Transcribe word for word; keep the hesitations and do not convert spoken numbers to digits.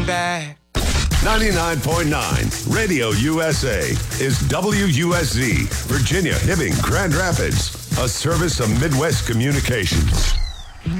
back. ninety-nine point nine Radio U S A is W U S Z, Virginia, Hibbing, Grand Rapids, a service of Midwest Communications.